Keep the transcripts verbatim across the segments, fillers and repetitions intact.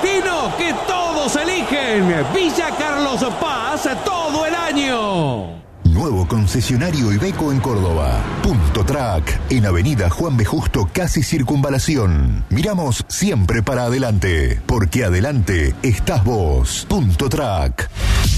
destino que todos eligen. Villa Carlos Paz todo el año. Nuevo concesionario Iveco en Córdoba. Punto Track, en Avenida Juan B. Justo, casi Circunvalación. Miramos siempre para adelante, porque adelante estás vos. Punto Track.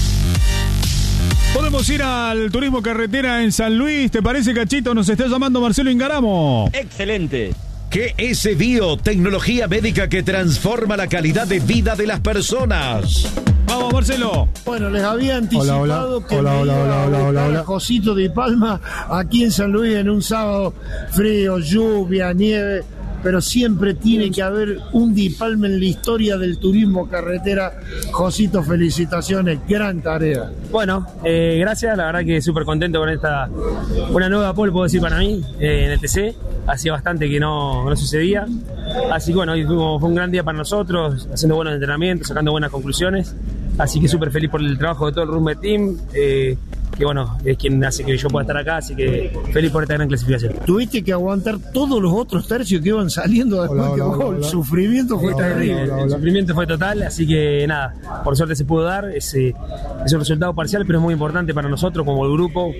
Podemos ir al turismo carretera en San Luis. ¿Te parece, Cachito? Nos está llamando Marcelo Ingaramo. Excelente. G S Bio, tecnología médica que transforma la calidad de vida de las personas. Vamos, Marcelo. Bueno, les había anticipado hola, hola. que hola, me hola, iba hola, a hola, hola, hola. Josito de Palma aquí en San Luis en un sábado frío, lluvia, nieve, pero siempre tiene que haber un Di Palma en la historia del turismo carretera. Josito, felicitaciones, gran tarea. Bueno, eh, gracias, la verdad que súper contento con esta, una nueva pole, puedo decir, para mí, eh, en el T C. Hacía bastante que no, no sucedía. Así que bueno, hoy fue un gran día para nosotros, haciendo buenos entrenamientos, sacando buenas conclusiones. Así que súper feliz por el trabajo de todo el Rumble Team, eh, que bueno, es quien hace que yo pueda estar acá, así que feliz por esta gran clasificación. Tuviste que aguantar todos los otros tercios que iban saliendo después Hola, que hola, vos, hola, el hola. sufrimiento fue Hola, terrible. hola, hola. El sufrimiento fue total, así que nada, por suerte se pudo dar. Es, eh, es un resultado parcial, pero es muy importante para nosotros como el grupo.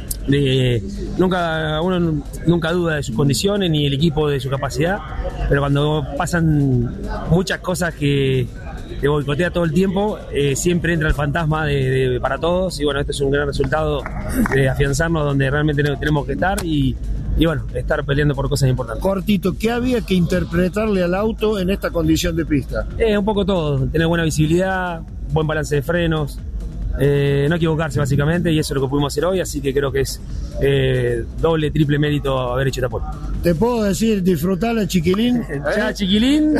De, nunca uno nunca duda de sus condiciones ni el equipo de su capacidad, pero cuando pasan muchas cosas que te boicotea todo el tiempo, eh, siempre entra el fantasma de, de, para todos. Y bueno, este es un gran resultado de afianzarnos donde realmente tenemos que estar y, y bueno, estar peleando por cosas importantes. Cortito, ¿qué había que interpretarle al auto en esta condición de pista? Eh, un poco todo, tener buena visibilidad, buen balance de frenos, eh, no equivocarse básicamente, y eso es lo que pudimos hacer hoy, así que creo que es eh, doble, triple mérito haber hecho esta pole. ¿Te puedo decir disfrutarla, chiquilín? Ya, chiquilín,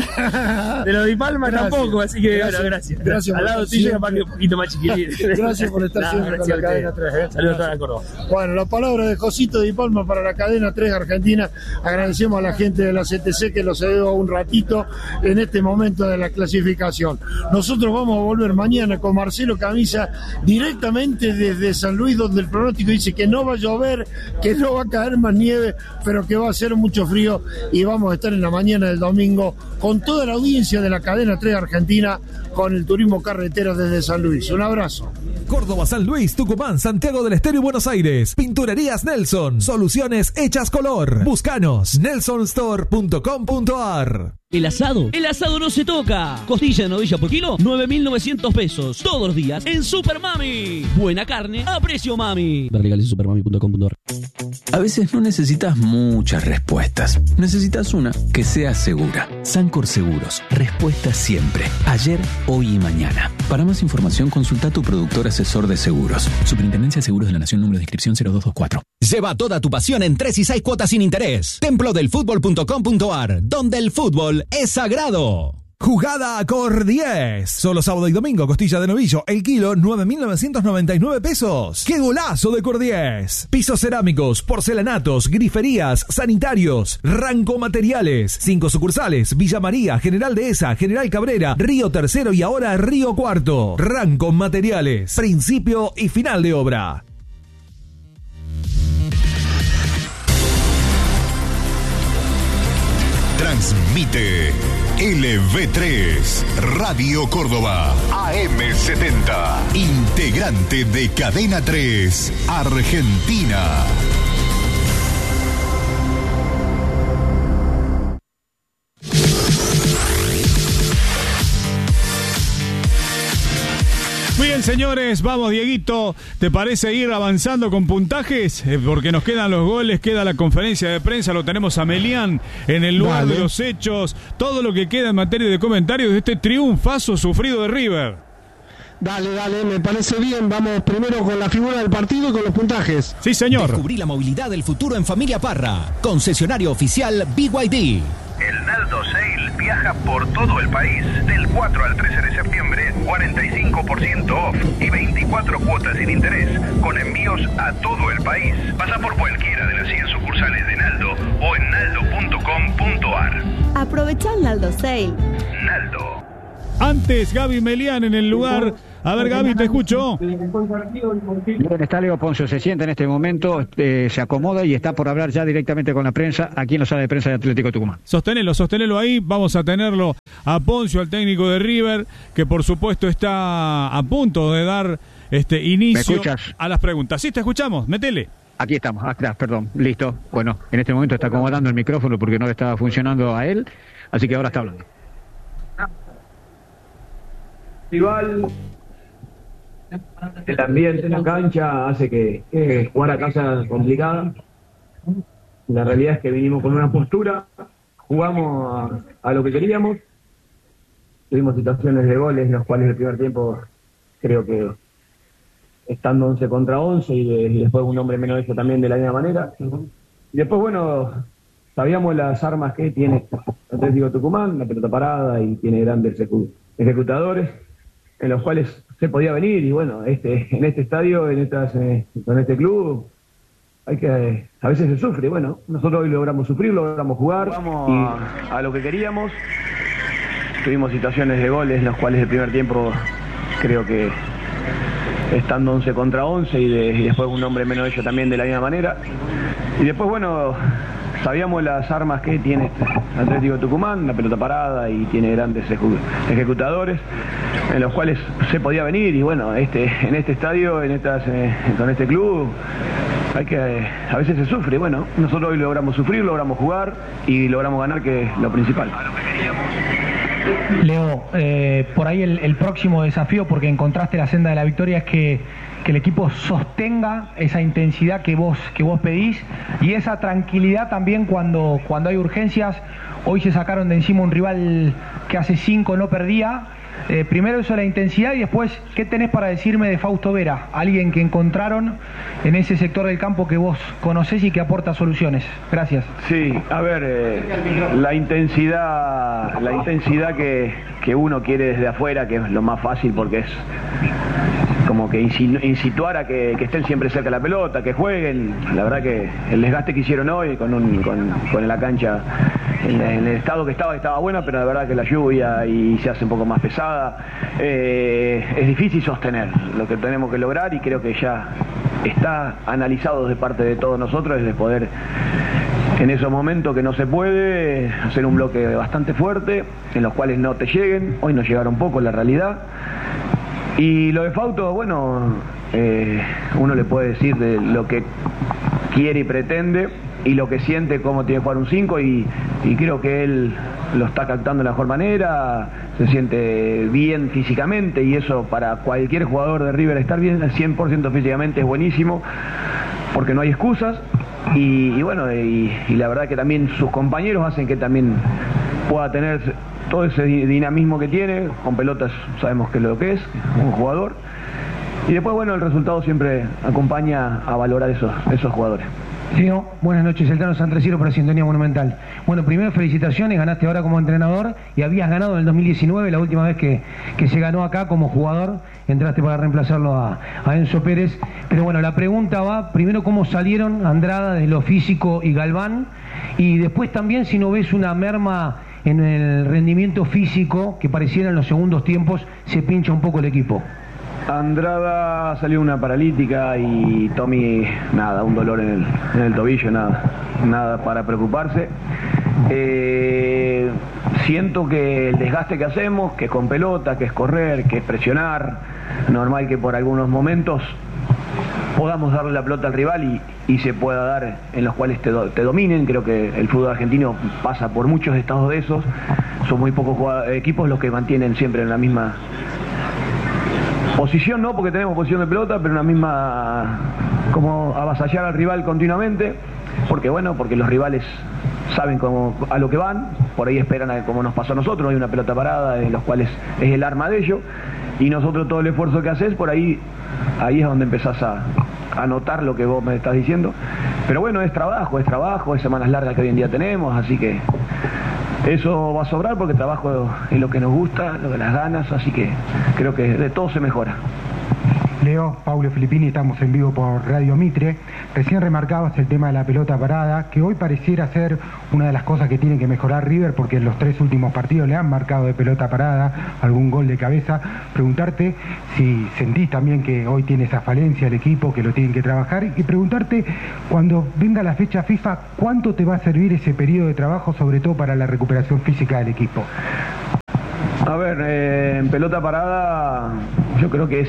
de lo de Palma Gracias. tampoco, así que Gracias. bueno, gracias. Gracias Al por lado estar tuyo, siempre. capaz que un poquito más chiquilín. Gracias por estar Nah, siempre con gracias la a cadena ustedes. tres. ¿eh? Saludos a toda la Córdoba. Bueno, la palabra de Josito Di Palma para la cadena tres Argentina. Agradecemos a la gente de la C T C que los cedió un ratito en este momento de la clasificación. Nosotros vamos a volver mañana con Marcelo Camisa directamente desde San Luis, donde el pronóstico dice que no va a llover, que no va a caer más nieve, pero que va a hacer mucho frío, y vamos a estar en la mañana del domingo con toda la audiencia de la cadena tres Argentina con el turismo carretero desde San Luis. Un abrazo. Córdoba, San Luis, Tucumán, Santiago del Estero y Buenos Aires. Pinturerías Nelson. Soluciones hechas color. Búscanos. nelson store punto com punto ar. El asado, el asado no se toca. Costilla de novilla por kilo, nueve mil novecientos pesos. Todos los días en Super Mami. Buena carne a precio mami. Ver legales en supermami punto com punto ar. A veces no necesitas muchas respuestas. Necesitas una que sea segura. Sancor Seguros. Respuesta siempre. Ayer, hoy y mañana. Para más información, consulta a tu productor asesor de seguros. Superintendencia de Seguros de la Nación, número de inscripción cero dos dos cuatro. Lleva toda tu pasión en tres y seis cuotas sin interés. templo del fútbol punto com punto ar, donde el fútbol es sagrado. Jugada a Cor diez. Solo sábado y domingo, costilla de novillo, el kilo, nueve mil novecientos noventa y nueve pesos. ¡Qué golazo de Cor diez! Pisos cerámicos, porcelanatos, griferías, sanitarios, Ranco Materiales. Cinco sucursales: Villa María, General Dehesa, General Cabrera, Río Tercero y ahora Río Cuarto. Ranco Materiales. Principio y final de obra. Transmite L V tres, Radio Córdoba, A M setenta, integrante de Cadena tres, Argentina. Bien, señores, vamos, Dieguito, ¿te parece ir avanzando con puntajes? Eh, porque nos quedan los goles, queda la conferencia de prensa, lo tenemos a Melián en el lugar Dale. de los hechos, todo lo que queda en materia de comentarios de este triunfazo sufrido de River. Dale, dale, me parece bien. Vamos primero con la figura del partido y con los puntajes. Sí, señor. Descubrí la movilidad del futuro en Familia Parra. Concesionario oficial B Y D. El Naldo Sale viaja por todo el país. Del cuatro al trece de septiembre, cuarenta y cinco por ciento off y veinticuatro cuotas sin interés, con envíos a todo el país. Pasa por cualquiera de las cien sucursales de Naldo o en naldo punto com punto ar. Aprovecha el Naldo Sale. Naldo. Antes, Gaby Melián en el lugar. A ver, Gaby, te escucho. Bien, está Leo Poncio, se siente en este momento, eh, se acomoda y está por hablar ya directamente con la prensa, aquí en la sala de prensa de Atlético Tucumán. Sostenelo, sostenelo ahí, vamos a tenerlo a Poncio, al técnico de River, que por supuesto está a punto de dar este inicio a las preguntas. Sí, te escuchamos, metele. Aquí estamos, atrás, perdón, listo. Bueno, en este momento está acomodando el micrófono porque no le estaba funcionando a él, así que ahora está hablando. Rival, el ambiente en la cancha hace que, que jugar acá sea complicada. La realidad es que vinimos con una postura, jugamos a, a lo que queríamos, tuvimos situaciones de goles, los cuales el primer tiempo creo que estando once contra once y, de, y después un hombre menos hecho también de la misma manera. Y después, bueno, sabíamos las armas que tiene Atlético Tucumán, la pelota parada, y tiene grandes ejecu- ejecutadores en los cuales se podía venir, y bueno, este en este estadio, en estas eh, con este club, hay que a veces se sufre. Bueno, nosotros hoy logramos sufrir, logramos jugar, vamos y... a, a lo que queríamos. Tuvimos situaciones de goles, los cuales el primer tiempo creo que estando once contra once y, de, y después un hombre menos hecho también de la misma manera. Y después, bueno, sabíamos las armas que tiene Atlético Tucumán, la pelota parada, y tiene grandes ejecu- ejecutadores en los cuales se podía venir, y bueno, este en este estadio, en estas eh, con este club, hay que eh, a veces se sufre. Bueno, nosotros hoy logramos sufrir, logramos jugar y logramos ganar, que es lo principal. Leo, eh, por ahí el, el próximo desafío, porque encontraste la senda de la victoria, es que, que el equipo sostenga esa intensidad que vos que vos pedís y esa tranquilidad también cuando, cuando hay urgencias. Hoy se sacaron de encima un rival que hace cinco no perdía. Eh, primero eso, la intensidad, y después, ¿qué tenés para decirme de Fausto Vera? Alguien que encontraron en ese sector del campo que vos conocés y que aporta soluciones. Gracias. Sí, a ver, eh, la intensidad, la intensidad que, que uno quiere desde afuera, que es lo más fácil porque es como que incituar a que, que estén siempre cerca de la pelota, que jueguen. La verdad que el desgaste que hicieron hoy con, un, con, con la cancha en, en el estado que estaba, estaba buena, pero la verdad que la lluvia y se hace un poco más pesada, eh, es difícil sostener. Lo que tenemos que lograr, y creo que ya está analizado de parte de todos nosotros, es de poder, en esos momentos que no se puede, hacer un bloque bastante fuerte, en los cuales no te lleguen. Hoy nos llegaron poco, la realidad. Y lo de Fausto, bueno, eh, uno le puede decir de lo que quiere y pretende, y lo que siente, cómo tiene que jugar un cinco, y, y creo que él lo está captando de la mejor manera, se siente bien físicamente, y eso para cualquier jugador de River, estar bien al cien por ciento físicamente es buenísimo, porque no hay excusas, y, y bueno, y, y la verdad que también sus compañeros hacen que también pueda tener todo ese dinamismo que tiene, con pelotas sabemos que es lo que es, un jugador, y después, bueno, el resultado siempre acompaña a valorar esos, esos jugadores. Leo, buenas noches, Eltano Santreciero para Sintonía Monumental. Bueno, primero felicitaciones, ganaste ahora como entrenador y habías ganado en el dos mil diecinueve, la última vez que, que se ganó acá como jugador, entraste para reemplazarlo a, a Enzo Pérez. Pero bueno, la pregunta va, primero, ¿cómo salieron Andrada de lo físico y Galván? Y después también, si no ves una merma en el rendimiento físico, que pareciera en los segundos tiempos se pincha un poco el equipo. Andrada salió una paralítica, y Tommy, nada, un dolor en el, en el tobillo, nada, nada para preocuparse. Eh, siento que el desgaste que hacemos, que es con pelota, que es correr, que es presionar, normal que por algunos momentos podamos darle la pelota al rival y, y se pueda dar en los cuales te, do, te dominen. Creo que el fútbol argentino pasa por muchos estados de esos, son muy pocos jugadores, equipos los que mantienen siempre en la misma posición, no porque tenemos posición de pelota, pero una misma, como avasallar al rival continuamente, porque bueno, porque los rivales saben cómo, a lo que van, por ahí esperan a, como nos pasó a nosotros, hay una pelota parada en los cuales es el arma de ellos, y nosotros todo el esfuerzo que haces, por ahí, ahí es donde empezás a, a notar lo que vos me estás diciendo. Pero bueno, es trabajo, es trabajo, es semanas largas que hoy en día tenemos, así que eso va a sobrar, porque trabajo es lo que nos gusta, lo de las ganas, así que creo que de todo se mejora. Leo, Paulo Filippini, estamos en vivo por Radio Mitre. Recién remarcabas el tema de la pelota parada, que hoy pareciera ser una de las cosas que tiene que mejorar River, porque en los tres últimos partidos le han marcado de pelota parada, algún gol de cabeza. Preguntarte si sentís también que hoy tiene esa falencia el equipo, que lo tienen que trabajar, y preguntarte, cuando venga la fecha FIFA, ¿cuánto te va a servir ese periodo de trabajo, sobre todo para la recuperación física del equipo? A ver, eh, en pelota parada yo creo que es,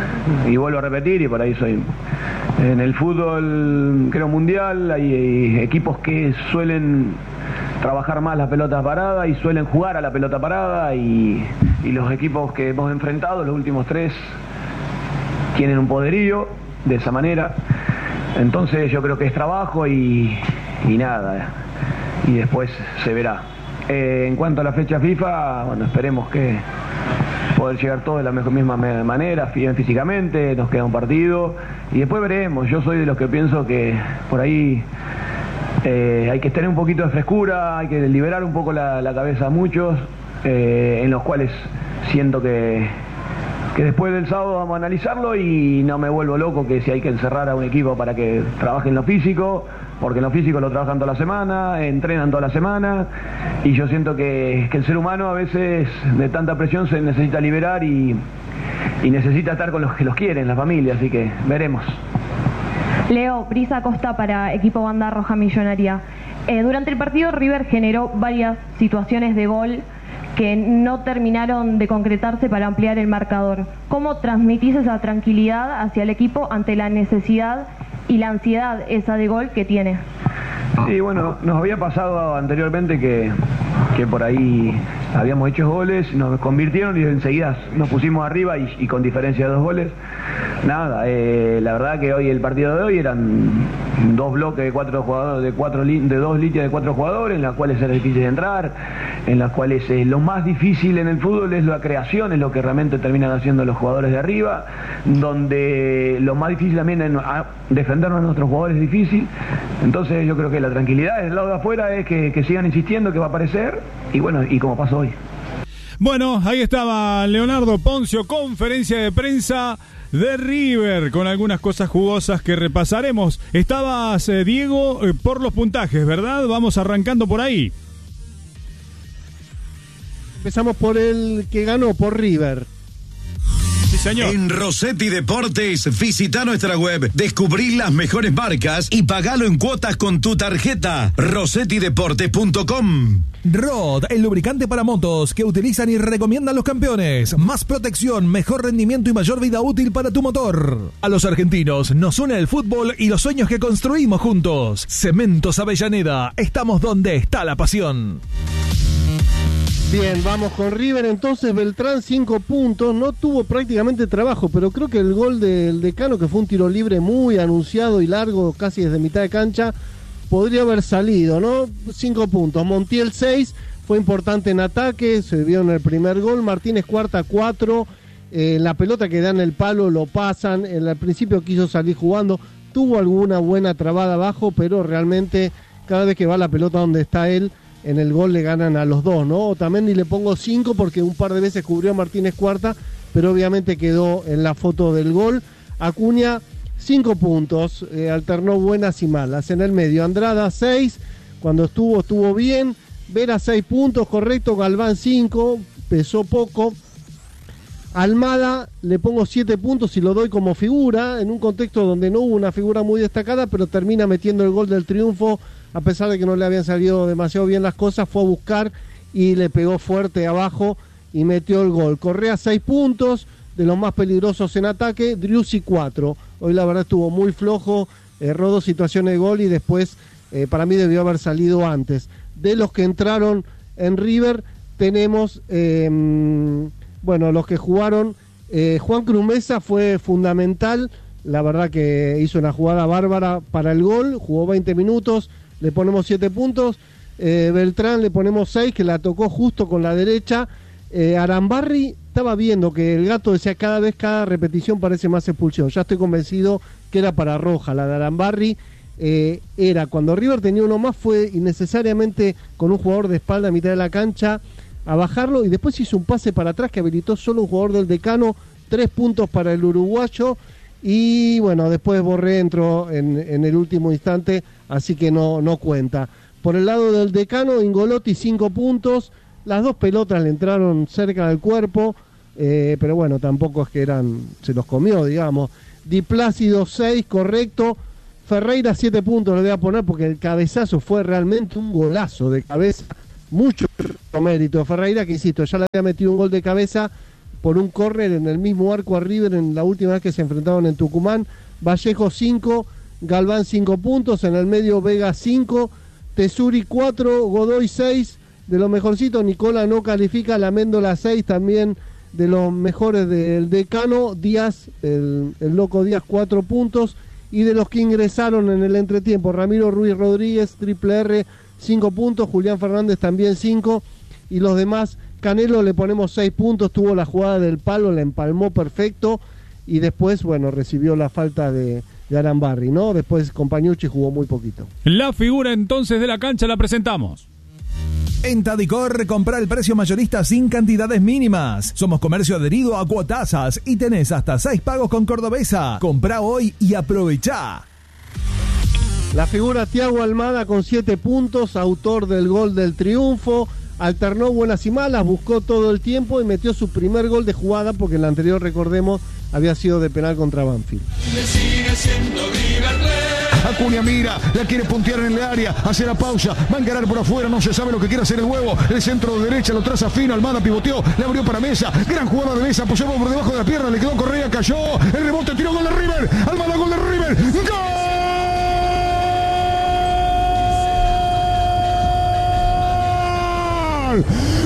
y vuelvo a repetir, y por ahí soy, en el fútbol creo mundial hay, hay equipos que suelen trabajar más la pelota parada y suelen jugar a la pelota parada, y, y los equipos que hemos enfrentado, los últimos tres, tienen un poderío de esa manera. Entonces yo creo que es trabajo y, y nada, y después se verá. Eh, en cuanto a la fecha FIFA, bueno, esperemos que poder llegar todos de la mejor, misma manera, bien físicamente, nos queda un partido y después veremos. Yo soy de los que pienso que por ahí eh, hay que tener un poquito de frescura, hay que liberar un poco la, la cabeza a muchos, eh, en los cuales siento que, que después del sábado vamos a analizarlo y no me vuelvo loco que si hay que encerrar a un equipo para que trabaje en lo físico, porque en lo físico lo trabajan toda la semana, entrenan toda la semana, y yo siento que, que el ser humano a veces de tanta presión se necesita liberar y, y necesita estar con los que los quieren, la familia, así que veremos. Leo, Brisa Costa para Equipo Banda Roja Millonaria. Eh, durante el partido River generó varias situaciones de gol que no terminaron de concretarse para ampliar el marcador. ¿Cómo transmitís esa tranquilidad hacia el equipo ante la necesidad y la ansiedad esa de gol que tiene? Sí, bueno, nos había pasado anteriormente que, que por ahí habíamos hecho goles, nos convirtieron y enseguida nos pusimos arriba y, y con diferencia de dos goles. Nada, eh, la verdad que hoy el partido de hoy eran dos bloques de cuatro jugadores, de cuatro de dos líneas de cuatro jugadores, en las cuales era difícil de entrar, en las cuales eh, lo más difícil en el fútbol es la creación, es lo que realmente terminan haciendo los jugadores de arriba, donde lo más difícil también es a, defendernos a nuestros jugadores es difícil. Entonces yo creo que la tranquilidad del lado de afuera es que, que sigan insistiendo que va a aparecer, y bueno, y como pasó hoy. Bueno, ahí estaba Leonardo Poncio, conferencia de prensa de River, con algunas cosas jugosas que repasaremos. Estabas, eh, Diego, eh, por los puntajes, ¿verdad? Vamos arrancando por ahí. Empezamos por el que ganó, por River. Sí, señor. En Rossetti Deportes, visita nuestra web, descubrí las mejores marcas y pagalo en cuotas con tu tarjeta. rossetti deportes punto com. Rod, el lubricante para motos que utilizan y recomiendan los campeones. Más protección, mejor rendimiento y mayor vida útil para tu motor. A los argentinos nos une el fútbol y los sueños que construimos juntos. Cementos Avellaneda, estamos donde está la pasión. Bien, vamos con River entonces. Beltrán, cinco puntos, no tuvo prácticamente trabajo, pero creo que el gol del Decano, que fue un tiro libre muy anunciado y largo, casi desde mitad de cancha, podría haber salido, ¿no? Cinco puntos. Montiel, seis, fue importante en ataque, se vio en el primer gol. Martínez Cuarta, cuatro, eh, la pelota que da en el palo lo pasan, en el principio quiso salir jugando, tuvo alguna buena trabada abajo, pero realmente cada vez que va la pelota donde está él, en el gol le ganan a los dos, ¿no? Otamendi le pongo cinco porque un par de veces cubrió a Martínez Cuarta, pero obviamente quedó en la foto del gol. Acuña, cinco puntos, eh, alternó buenas y malas. En el medio, Andrada, seis, cuando estuvo, estuvo bien. Vera, seis puntos, correcto. Galván, cinco, pesó poco. Almada, le pongo siete puntos y lo doy como figura, en un contexto donde no hubo una figura muy destacada, pero termina metiendo el gol del triunfo. A pesar de que no le habían salido demasiado bien las cosas, fue a buscar y le pegó fuerte abajo y metió el gol. Correa, seis puntos, de los más peligrosos en ataque. Driussi, cuatro. Hoy la verdad estuvo muy flojo, erró dos situaciones de gol y después eh, para mí debió haber salido antes. De los que entraron en River tenemos, eh, bueno, los que jugaron, eh, Juan Cruz Mesa fue fundamental, la verdad que hizo una jugada bárbara para el gol, jugó veinte minutos, le ponemos siete puntos. eh, Beltrán le ponemos seis, que la tocó justo con la derecha. eh, Arambarri, estaba viendo que el gato decía cada vez, cada repetición parece más expulsión, ya estoy convencido que era para roja. La de Arambarri eh, era, cuando River tenía uno más, fue innecesariamente con un jugador de espalda a mitad de la cancha a bajarlo, y después hizo un pase para atrás que habilitó solo un jugador del Decano tres puntos para el uruguayo. Y bueno, después Borré entró en, en el último instante, así que no, no cuenta. Por el lado del Decano, Ingolotti cinco puntos, las dos pelotas le entraron cerca del cuerpo, eh, pero bueno, tampoco es que eran, se los comió, digamos. Di Plácido seis, correcto. Ferreira siete puntos le voy a poner porque el cabezazo fue realmente un golazo de cabeza, mucho mérito. Ferreira, que insisto, ya le había metido un gol de cabeza por un córner en el mismo arco a River en la última vez que se enfrentaron en Tucumán. Vallejo cinco, Galván cinco puntos, en el medio Vega cinco, Tesuri cuatro, Godoy seis, de los mejorcitos. Nicola no califica, la Méndola seis, también de los mejores del Decano. Díaz, el, el loco Díaz cuatro puntos, y de los que ingresaron en el entretiempo, Ramiro Ruiz Rodríguez, Triple R cinco puntos, Julián Fernández también cinco, y los demás. Canelo le ponemos seis puntos, tuvo la jugada del palo, la empalmó perfecto, y después, bueno, recibió la falta de, de Arambarri, ¿no? Después Compañucci jugó muy poquito. La figura entonces de la cancha la presentamos. En Tadicor, compra el precio mayorista sin cantidades mínimas. Somos comercio adherido a cuotasas y tenés hasta seis pagos con Cordobesa. Comprá hoy y aprovechá. La figura Thiago Almada con siete puntos, autor del gol del triunfo. Alternó buenas y malas, buscó todo el tiempo y metió su primer gol de jugada, porque el anterior, recordemos, había sido de penal contra Banfield. Acuña mira, la quiere puntear en el área, hace la pausa, va a encarar por afuera, no se sabe lo que quiere hacer el huevo, el centro de derecha lo traza fino, Almada pivoteó, le abrió para Mesa, gran jugada de Mesa, apoyó por debajo de la pierna, le quedó Correa, cayó, el rebote, tiró, gol de River, Almada, gol de River, ¡gol! ¡Gol!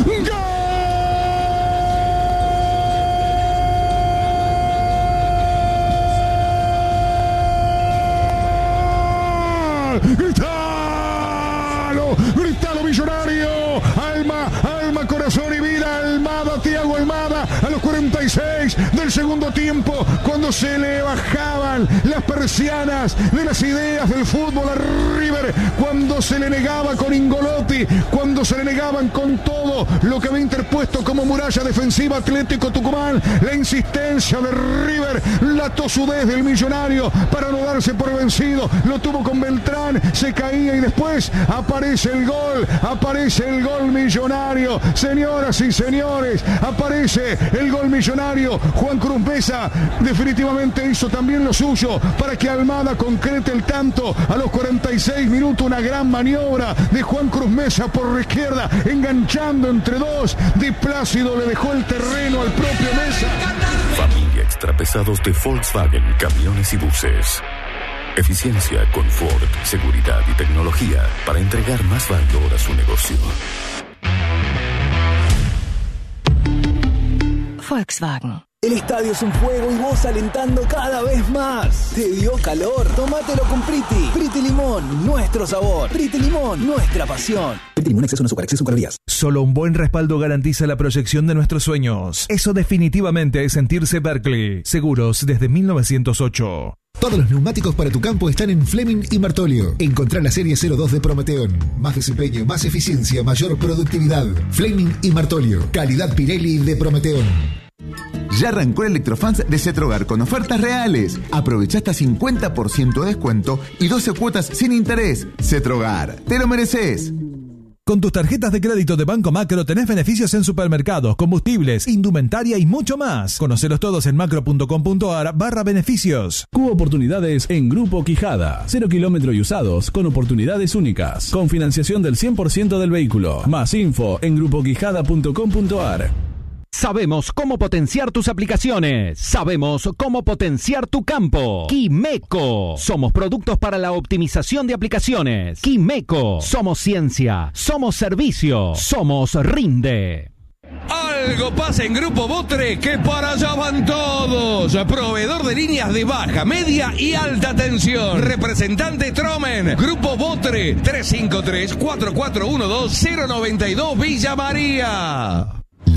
¡Gritalo! ¡Gritalo, Millonario! Alma, alma, corazón y vida. Almada, Thiago Almada, a los cuarenta y seis del segundo tiempo, cuando se le bajaban las persianas de las ideas del fútbol a River, cuando se le negaba con Ingolotti, cuando se le negaban con todo lo que había interpuesto como muralla defensiva Atlético Tucumán, la insistencia de River, la tosudez del Millonario para no darse por vencido, lo tuvo con Beltrán, se caía y después aparece el gol, aparece el gol Millonario. Señoras y señores, aparece el gol Millonario. Juan Cruz Mesa definitivamente hizo también lo suyo para que Almada concrete el tanto a los cuarenta y seis minutos. Una gran maniobra de Juan Cruz Mesa por la izquierda, enganchando entre dos. Di Plácido le dejó el terreno al propio Mesa. Familia Extrapesados de Volkswagen, camiones y buses. Eficiencia, confort, seguridad y tecnología para entregar más valor a su negocio. Volkswagen. El estadio es un fuego y vos alentando cada vez más. ¿Te dio calor? Tómatelo con Priti. Priti Limón, nuestro sabor. Priti Limón, nuestra pasión. Priti Limón, exceso en azúcar, exceso en calorías. Solo un buen respaldo garantiza la proyección de nuestros sueños. Eso definitivamente es sentirse Berkeley. Seguros desde mil novecientos ocho. Todos los neumáticos para tu campo están en Fleming y Martolio. Encontrá la serie cero dos de Prometeon. Más desempeño, más eficiencia, mayor productividad. Fleming y Martolio. Calidad Pirelli de Prometeon. Ya arrancó el Electrofans de Cetrogar con ofertas reales. Aprovecha hasta cincuenta por ciento de descuento y doce cuotas sin interés. Cetrogar, te lo mereces. Con tus tarjetas de crédito de Banco Macro tenés beneficios en supermercados, combustibles, indumentaria y mucho más. Conocelos todos en macro.com.ar barra beneficios. Cubo oportunidades en Grupo Quijada. Cero kilómetro y usados con oportunidades únicas. Con financiación del cien por ciento del vehículo. Más info en grupo quijada punto com punto ar. Sabemos cómo potenciar tus aplicaciones. Sabemos cómo potenciar tu campo. Quimeco. Somos productos para la optimización de aplicaciones. Quimeco. Somos ciencia. Somos servicio. Somos Rinde. Algo pasa en Grupo Botre que para allá van todos. Proveedor de líneas de baja, media y alta tensión. Representante Tromen. Grupo Botre tres cinco tres, cuatro cuatro uno dos, cero nueve dos Villa María.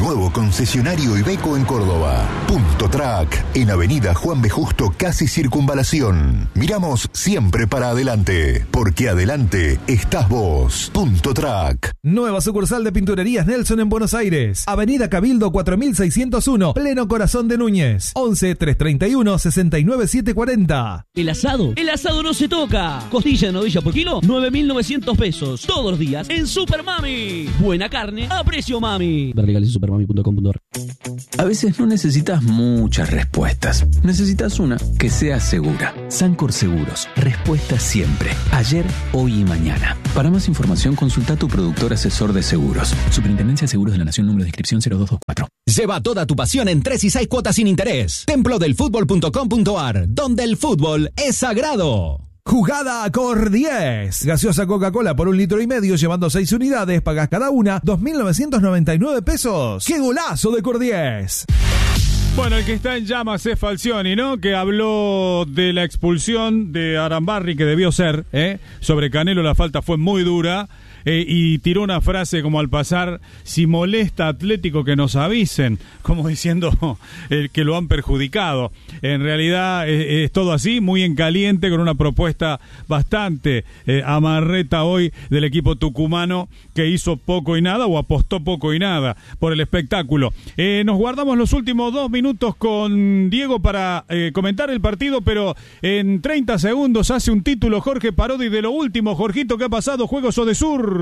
Nuevo concesionario Iveco en Córdoba. Punto Track, en Avenida Juan B. Justo, casi Circunvalación. Miramos siempre para adelante, porque adelante estás vos. Punto Track. Nueva sucursal de Pinturerías Nelson en Buenos Aires. Avenida Cabildo cuatro mil seiscientos uno, pleno corazón de Núñez. once, trescientos treinta y uno, sesenta y nueve, setecientos cuarenta. El asado, el asado no se toca. Costilla de novilla por kilo, nueve mil novecientos pesos. Todos los días en Super Mami. Buena carne a precio mami. Ver legales en supermami punto com punto ar. A veces no necesitas muchas respuestas. Necesitas una que sea segura. Sancor Seguros. Respuesta siempre. Ayer, hoy y mañana. Para más información, consulta a tu productor asesor de seguros. Superintendencia de Seguros de la Nación, número de inscripción cero dos dos cuatro. Lleva toda tu pasión en tres y seis cuotas sin interés. templo del fútbol punto com punto ar, donde el fútbol es sagrado. Jugada Cor diez. Gaseosa Coca-Cola por un litro y medio, llevando seis unidades, pagas cada una dos mil novecientos noventa y nueve pesos. ¡Qué golazo de Cor diez! Bueno, el que está en llamas es Falcioni, ¿no? Que habló de la expulsión de Arambarri, que debió ser, ¿eh? Sobre Canelo la falta fue muy dura. Eh, y tiró una frase como al pasar: si molesta a Atlético que nos avisen, como diciendo eh, que lo han perjudicado. En realidad eh, es todo así, muy en caliente, con una propuesta bastante eh, amarreta hoy del equipo tucumano, que hizo poco y nada, o apostó poco y nada por el espectáculo. Eh, nos guardamos los últimos dos minutos con Diego para eh, comentar el partido, pero en treinta segundos hace un título Jorge Parodi de lo último. Jorgito, ¿qué ha pasado? Juegos Odesur.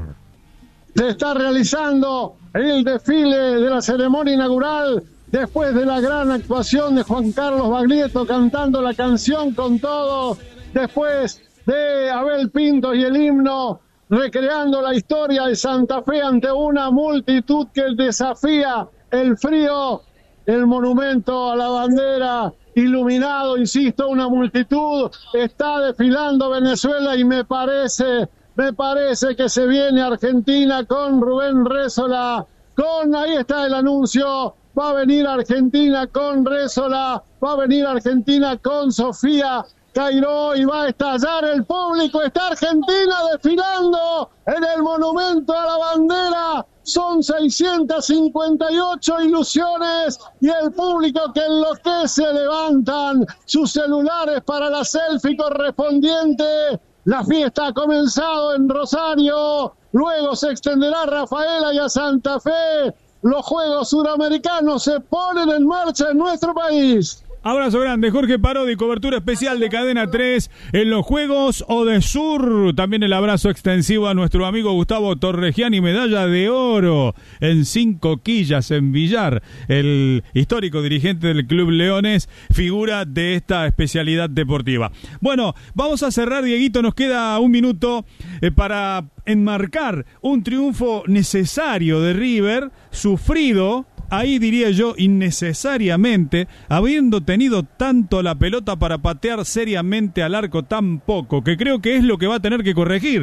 Se está realizando el desfile de la ceremonia inaugural después de la gran actuación de Juan Carlos Baglietto cantando la canción con todo, después de Abel Pintos y el himno recreando la historia de Santa Fe ante una multitud que desafía el frío, el monumento a la bandera iluminado, insisto, una multitud, está desfilando Venezuela y me parece... Me parece que se viene Argentina con Rubén Rézola, con, ahí está el anuncio, va a venir Argentina con Rézola, va a venir Argentina con Sofía Cairó y va a estallar el público, está Argentina desfilando en el monumento a la bandera, son seiscientas cincuenta y ocho ilusiones y el público que enloquece, levantan sus celulares para la selfie correspondiente. La fiesta ha comenzado en Rosario, luego se extenderá a Rafaela y a Santa Fe. Los Juegos Suramericanos se ponen en marcha en nuestro país. Abrazo grande, Jorge Parodi, cobertura especial de Cadena tres en los Juegos Odesur. También el abrazo extensivo a nuestro amigo Gustavo Torregiani, medalla de oro en cinco quillas en billar. El histórico dirigente del Club Leones, figura de esta especialidad deportiva. Bueno, vamos a cerrar, Dieguito, nos queda un minuto eh, para enmarcar un triunfo necesario de River, sufrido, ahí diría yo innecesariamente, habiendo tenido tanto la pelota para patear seriamente al arco tan poco, que creo que es lo que va a tener que corregir.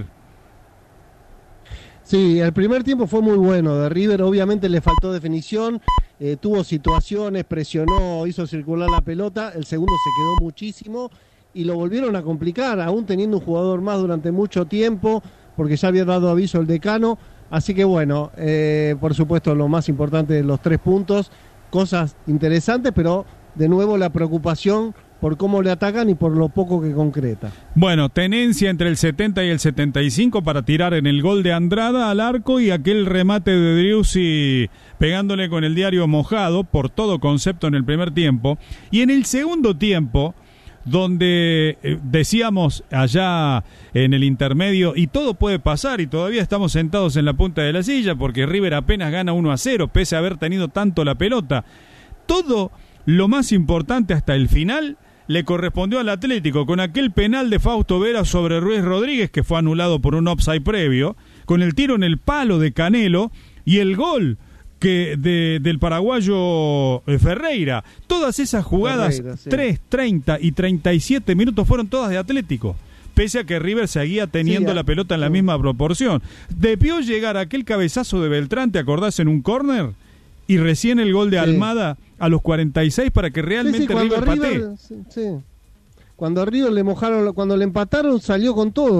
Sí, el primer tiempo fue muy bueno de River, obviamente le faltó definición, eh, tuvo situaciones, presionó, hizo circular la pelota, el segundo se quedó muchísimo y lo volvieron a complicar, aún teniendo un jugador más durante mucho tiempo, porque ya había dado aviso el decano. Así que bueno, eh, por supuesto lo más importante de los tres puntos, cosas interesantes, pero de nuevo la preocupación por cómo le atacan y por lo poco que concreta. Bueno, tenencia entre el setenta y el setenta y cinco para tirar en el gol de Andrada al arco y aquel remate de Driussi pegándole con el diario mojado por todo concepto en el primer tiempo. Y en el segundo tiempo, donde eh, decíamos allá en el intermedio, y todo puede pasar, y todavía estamos sentados en la punta de la silla, porque River apenas gana uno a cero, pese a haber tenido tanto la pelota. Todo lo más importante hasta el final le correspondió al Atlético, con aquel penal de Fausto Vera sobre Ruiz Rodríguez, que fue anulado por un offside previo, con el tiro en el palo de Canelo, y el gol que de, del paraguayo Ferreira. Todas esas jugadas, Ferreira, sí. tres, treinta y treinta y siete minutos fueron todas de Atlético, pese a que River seguía teniendo sí, la pelota en la sí. misma proporción. Debió llegar aquel cabezazo de Beltrán, ¿te acordás? En un córner, y recién el gol de sí. Almada a los cuarenta y seis para que realmente sí, sí, River patee. Sí, sí. Cuando a River le mojaron, cuando le empataron, salió con todo.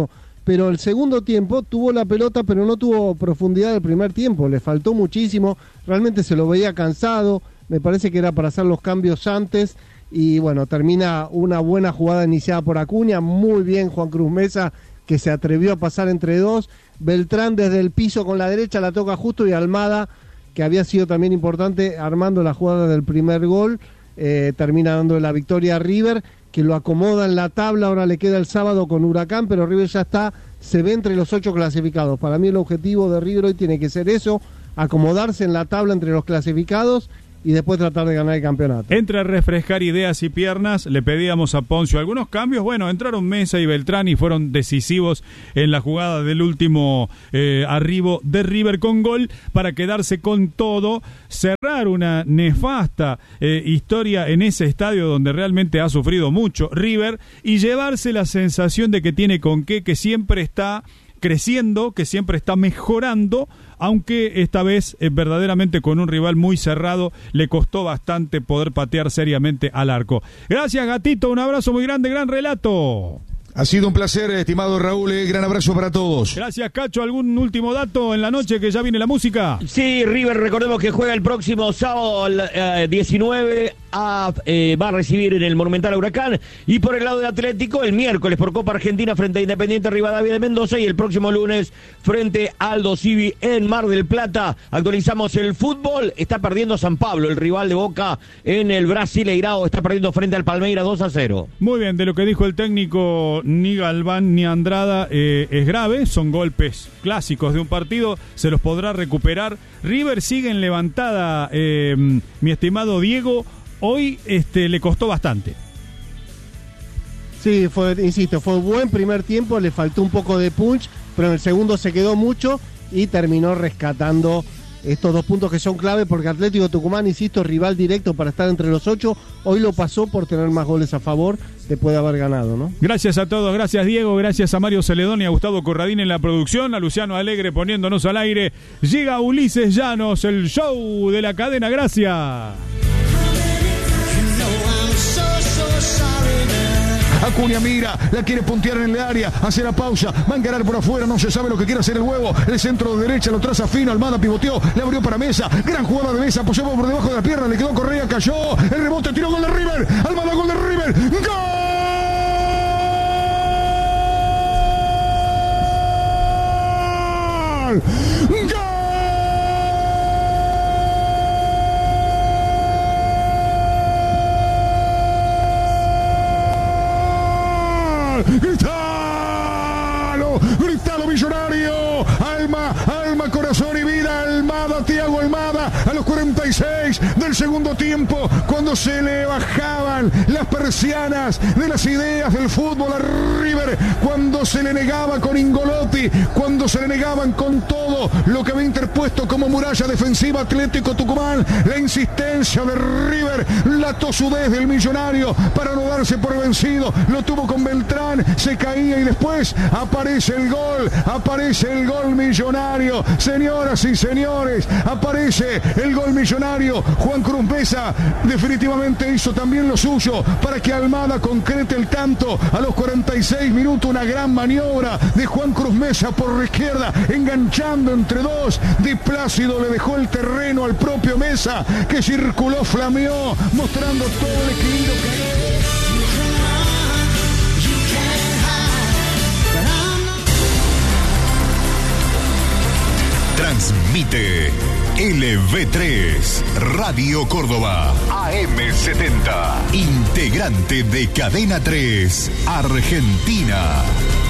pero el segundo tiempo tuvo la pelota, pero no tuvo profundidad del primer tiempo, le faltó muchísimo, realmente se lo veía cansado, me parece que era para hacer los cambios antes, y bueno, termina una buena jugada iniciada por Acuña, muy bien Juan Cruz Mesa, que se atrevió a pasar entre dos, Beltrán desde el piso con la derecha la toca justo, y Almada, que había sido también importante armando la jugada del primer gol, eh, termina dando la victoria a River, que lo acomoda en la tabla, ahora le queda el sábado con Huracán, pero River ya está, se ve entre los ocho clasificados. Para mí el objetivo de River hoy tiene que ser eso, acomodarse en la tabla entre los clasificados y después tratar de ganar el campeonato. Entre refrescar ideas y piernas, le pedíamos a Poncio algunos cambios. Bueno, entraron Mesa y Beltrán y fueron decisivos en la jugada del último eh, arribo de River con gol para quedarse con todo, cerrar una nefasta eh, historia en ese estadio donde realmente ha sufrido mucho River y llevarse la sensación de que tiene con qué, que siempre está creciendo, que siempre está mejorando, aunque esta vez eh, verdaderamente con un rival muy cerrado le costó bastante poder patear seriamente al arco. Gracias, Gatito, un abrazo muy grande, gran relato. Ha sido un placer, estimado Raúl, eh, gran abrazo para todos. Gracias, Cacho. ¿Algún último dato en la noche que ya viene la música? Sí, River, recordemos que juega el próximo sábado eh, diecinueve, a, eh, va a recibir en el Monumental a Huracán, y por el lado de Atlético el miércoles por Copa Argentina frente a Independiente Rivadavia de Mendoza, y el próximo lunes frente a Aldo Civi en Mar del Plata. Actualizamos el fútbol, está perdiendo San Pablo, el rival de Boca en el Brasileirao, está perdiendo frente al Palmeiras dos a cero. Muy bien, de lo que dijo el técnico, ni Galván ni Andrada eh, es grave, son golpes clásicos de un partido, se los podrá recuperar. River sigue en levantada, eh, mi estimado Diego, hoy este, le costó bastante. Sí, fue, insisto, fue un buen primer tiempo, le faltó un poco de punch, pero en el segundo se quedó mucho y terminó rescatando estos dos puntos que son clave, porque Atlético Tucumán, insisto, rival directo para estar entre los ocho, hoy lo pasó por tener más goles a favor, después de haber ganado, ¿no? Gracias a todos, gracias Diego, gracias a Mario Celedón y a Gustavo Corradín en la producción, a Luciano Alegre poniéndonos al aire. Llega Ulises Llanos, el show de la cadena, gracias. Acuña mira, la quiere puntear en el área, hace la pausa, va a encarar por afuera, no se sabe lo que quiere hacer el huevo, el centro de derecha lo traza fino, Almada pivoteó, le abrió para Mesa, gran jugada de Mesa, apoyó por debajo de la pierna, le quedó Correa, cayó, el rebote, tiró, gol de River, Almada, gol de River, ¡gol! ¡Gol! ¡Gritalo! ¡Gritalo, Millonario! Alma, alma, corazón y vida. Almada, Thiago Almada, a los cuarenta y seis del segundo tiempo, cuando se le bajaban las persianas de las ideas del fútbol a River, cuando se le negaba con Ingolotti, cuando se le negaban con todo lo que había interpuesto como muralla defensiva Atlético Tucumán, la insistencia de River, la tosudez del Millonario para no darse por vencido, lo tuvo con Beltrán, se caía y después aparece el gol, aparece el gol Millonario, señoras y señores, aparece el gol Millonario. Juan Cruz Mesa definitivamente hizo también lo suyo para que Almada concrete el tanto a los cuarenta y seis minutos, una gran maniobra de Juan Cruz Mesa por la izquierda, enganchando entre dos, Di Plácido le dejó el terreno al propio Mesa, que circuló, flameó, mostrando todo el equilibrio que... Transmite L V tres, Radio Córdoba, A M setenta, integrante de Cadena tres, Argentina.